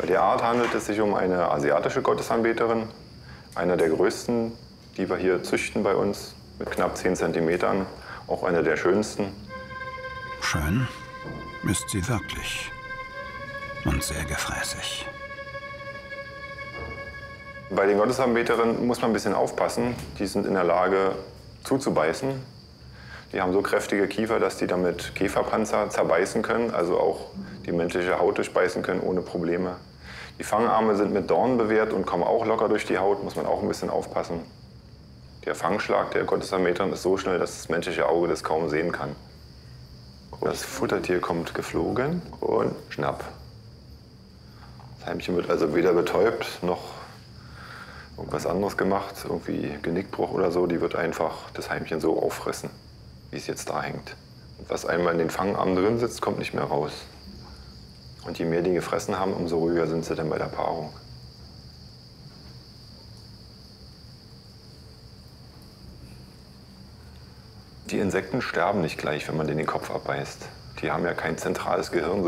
Bei der Art handelt es sich um eine asiatische Gottesanbeterin, eine der größten, die wir hier züchten bei uns, mit knapp 10 Zentimetern, auch eine der schönsten. Schön ist sie wirklich und sehr gefräßig. Bei den Gottesanbeterinnen muss man ein bisschen aufpassen. Die sind in der Lage zuzubeißen. Die haben so kräftige Kiefer, dass die damit Käferpanzer zerbeißen können, also auch die menschliche Haut durchbeißen können ohne Probleme. Die Fangarme sind mit Dornen bewehrt und kommen auch locker durch die Haut, muss man auch ein bisschen aufpassen. Der Fangschlag der Gottesanbeterin ist so schnell, dass das menschliche Auge das kaum sehen kann. Das Futtertier kommt geflogen und schnapp. Das Heimchen wird also weder betäubt noch irgendwas anderes gemacht, irgendwie Genickbruch oder so. Die wird einfach das Heimchen so auffressen, wie es jetzt da hängt. Und was einmal in den Fangarmen drin sitzt, kommt nicht mehr raus. Und je mehr die gefressen haben, umso ruhiger sind sie dann bei der Paarung. Die Insekten sterben nicht gleich, wenn man denen den Kopf abbeißt. Die haben ja kein zentrales Gehirn.